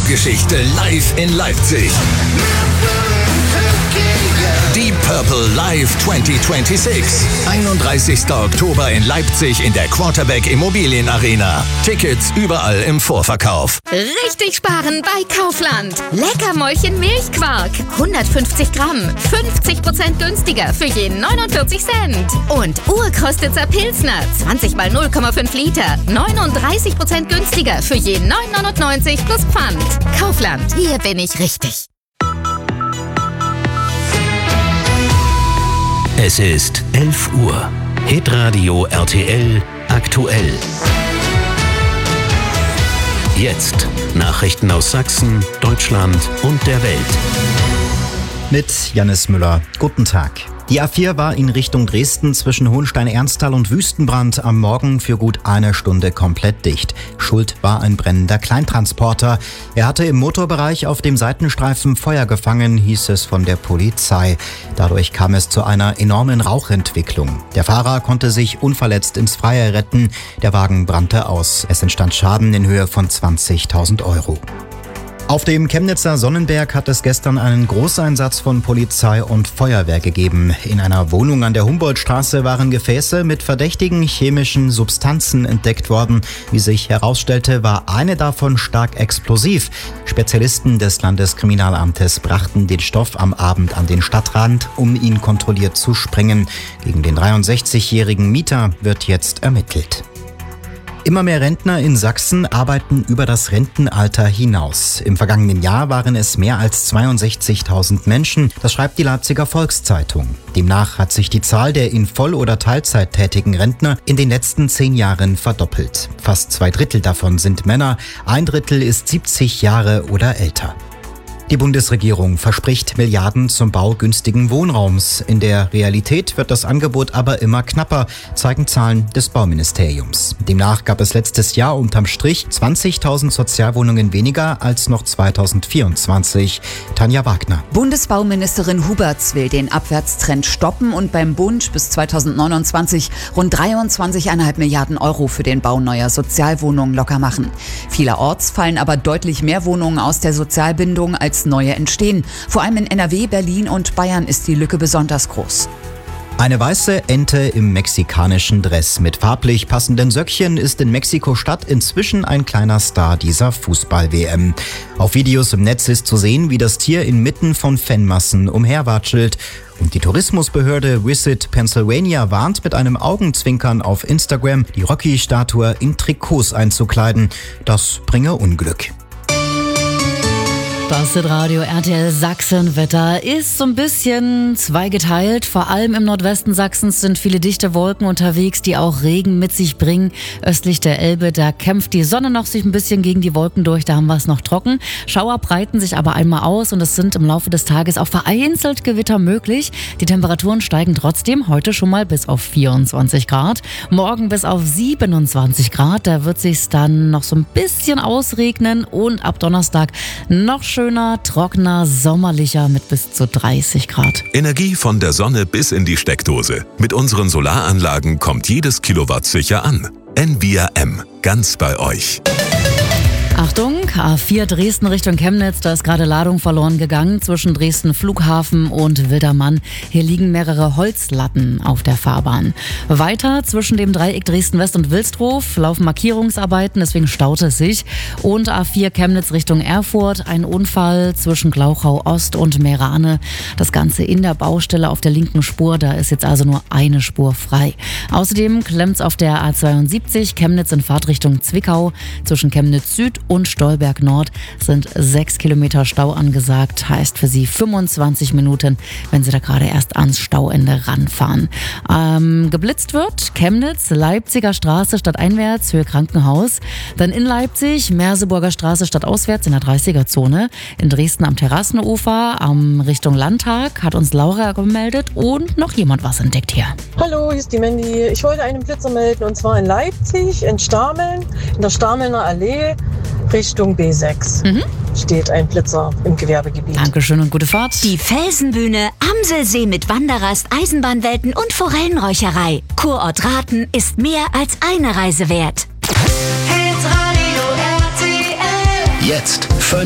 Popgeschichte live in Leipzig. Die Purple Live 2026. 31. Oktober in Leipzig in der Quarterback Immobilien Arena. Tickets überall im Vorverkauf. Richtig sparen bei Kaufland. Leckermäulchen Milchquark. 150 Gramm. 50% günstiger für jeden 49 Cent. Und Urkrostitzer Pilsner. 20 mal 0,5 Liter. 39% günstiger für jeden 9,99 plus Pfand. Kaufland. Hier bin ich richtig. Es ist 11 Uhr. Hitradio RTL aktuell. Jetzt Nachrichten aus Sachsen, Deutschland und der Welt. Mit Jannis Müller. Guten Tag. Die A4 war in Richtung Dresden zwischen Hohenstein-Ernsthal und Wüstenbrand am Morgen für gut eine Stunde komplett dicht. Schuld war ein brennender Kleintransporter. Er hatte im Motorbereich auf dem Seitenstreifen Feuer gefangen, hieß es von der Polizei. Dadurch kam es zu einer enormen Rauchentwicklung. Der Fahrer konnte sich unverletzt ins Freie retten. Der Wagen brannte aus. Es entstand Schaden in Höhe von 20.000 Euro. Auf dem Chemnitzer Sonnenberg hat es gestern einen Großeinsatz von Polizei und Feuerwehr gegeben. In einer Wohnung an der Humboldtstraße waren Gefäße mit verdächtigen chemischen Substanzen entdeckt worden. Wie sich herausstellte, war eine davon stark explosiv. Spezialisten des Landeskriminalamtes brachten den Stoff am Abend an den Stadtrand, um ihn kontrolliert zu sprengen. Gegen den 63-jährigen Mieter wird jetzt ermittelt. Immer mehr Rentner in Sachsen arbeiten über das Rentenalter hinaus. Im vergangenen Jahr waren es mehr als 62.000 Menschen, das schreibt die Leipziger Volkszeitung. Demnach hat sich die Zahl der in Voll- oder Teilzeit tätigen Rentner in den letzten 10 Jahren verdoppelt. Fast 2/3 davon sind Männer, 1/3 ist 70 Jahre oder älter. Die Bundesregierung verspricht Milliarden zum Bau günstigen Wohnraums. In der Realität wird das Angebot aber immer knapper, zeigen Zahlen des Bauministeriums. Demnach gab es letztes Jahr unterm Strich 20.000 Sozialwohnungen weniger als noch 2024. Tanja Wagner. Bundesbauministerin Huberts will den Abwärtstrend stoppen und beim Bund bis 2029 rund 23,5 Milliarden Euro für den Bau neuer Sozialwohnungen locker machen. Vielerorts fallen aber deutlich mehr Wohnungen aus der Sozialbindung als neue entstehen. Vor allem in NRW, Berlin und Bayern ist die Lücke besonders groß. Eine weiße Ente im mexikanischen Dress mit farblich passenden Söckchen ist in Mexiko-Stadt inzwischen ein kleiner Star dieser Fußball-WM. Auf Videos im Netz ist zu sehen, wie das Tier inmitten von Fanmassen umherwatschelt. Und die Tourismusbehörde Visit Pennsylvania warnt mit einem Augenzwinkern auf Instagram, die Rocky-Statue in Trikots einzukleiden. Das bringe Unglück. Das Radio RTL Sachsen-Wetter ist so ein bisschen zweigeteilt. Vor allem im Nordwesten Sachsens sind viele dichte Wolken unterwegs, die auch Regen mit sich bringen. Östlich der Elbe, da kämpft die Sonne noch sich ein bisschen gegen die Wolken durch, da haben wir es noch trocken. Schauer breiten sich aber einmal aus und es sind im Laufe des Tages auch vereinzelt Gewitter möglich. Die Temperaturen steigen trotzdem heute schon mal bis auf 24 Grad. Morgen bis auf 27 Grad, da wird sich's dann noch so ein bisschen ausregnen und ab Donnerstag noch schöner, trockener, sommerlicher mit bis zu 30 Grad. Energie von der Sonne bis in die Steckdose. Mit unseren Solaranlagen kommt jedes Kilowatt sicher an. Envia M. Ganz bei euch. Achtung, A4 Dresden Richtung Chemnitz, da ist gerade Ladung verloren gegangen zwischen Dresden Flughafen und Wildermann. Hier liegen mehrere Holzlatten auf der Fahrbahn. Weiter zwischen dem Dreieck Dresden West und Wilsdruf laufen Markierungsarbeiten, deswegen staut es sich. Und A4 Chemnitz Richtung Erfurt, ein Unfall zwischen Glauchau Ost und Meerane. Das Ganze in der Baustelle auf der linken Spur, da ist jetzt also nur eine Spur frei. Außerdem klemmt's auf der A72 Chemnitz in Fahrtrichtung Zwickau. Zwischen Chemnitz Süd und Stolberg Nord sind 6 Kilometer Stau angesagt. Heißt für Sie 25 Minuten, wenn Sie da gerade erst ans Stauende ranfahren. Geblitzt wird Chemnitz, Leipziger Straße stadteinwärts, Höhe Krankenhaus. Dann in Leipzig, Merseburger Straße stadtauswärts in der 30er-Zone. In Dresden am Terrassenufer, Richtung Landtag, hat uns Laura gemeldet und noch jemand was entdeckt hier. Hallo, hier ist die Mandy. Ich wollte einen Blitzer melden und zwar in Leipzig, in Stameln, in der Stamelner Allee. Richtung B6 steht ein Blitzer im Gewerbegebiet. Dankeschön und gute Fahrt. Die Felsenbühne, Amselsee mit Wanderrast, Eisenbahnwelten und Forellenräucherei. Kurort Rathen ist mehr als eine Reise wert. Jetzt